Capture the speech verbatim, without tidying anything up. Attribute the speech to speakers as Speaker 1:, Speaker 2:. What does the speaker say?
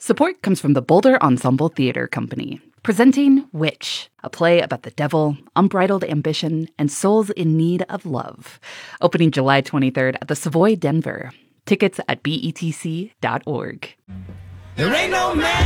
Speaker 1: Support comes from the Boulder Ensemble Theater Company, presenting Witch, a play about the devil, unbridled ambition, and souls in need of love. Opening July twenty-third at the Savoy Denver. Tickets at B E T C dot org.
Speaker 2: There ain't no man